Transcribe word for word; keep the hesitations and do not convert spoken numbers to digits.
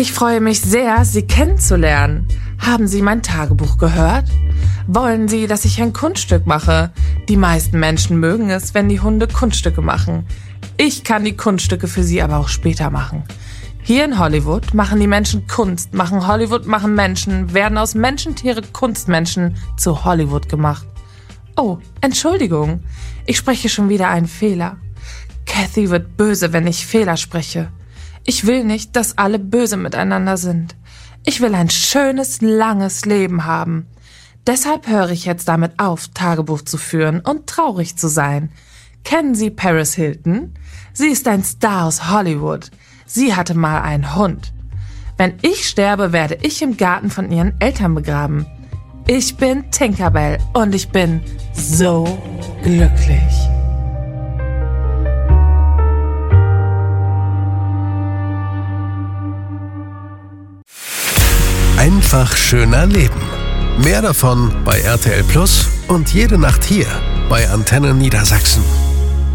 Ich freue mich sehr, Sie kennenzulernen. Haben Sie mein Tagebuch gehört? Wollen Sie, dass ich ein Kunststück mache? Die meisten Menschen mögen es, wenn die Hunde Kunststücke machen. Ich kann die Kunststücke für Sie aber auch später machen. Hier in Hollywood machen die Menschen Kunst, machen Hollywood, machen Menschen, werden aus Menschentiere Kunstmenschen zu Hollywood gemacht. Oh, Entschuldigung, ich spreche schon wieder einen Fehler. Kathy wird böse, wenn ich Fehler spreche. Ich will nicht, dass alle böse miteinander sind. Ich will ein schönes, langes Leben haben. Deshalb höre ich jetzt damit auf, Tagebuch zu führen und traurig zu sein. Kennen Sie Paris Hilton? Sie ist ein Star aus Hollywood. Sie hatte mal einen Hund. Wenn ich sterbe, werde ich im Garten von ihren Eltern begraben. Ich bin Tinkerbell und ich bin so glücklich. Einfach schöner Leben. Mehr davon bei R T L Plus und jede Nacht hier bei Antenne Niedersachsen.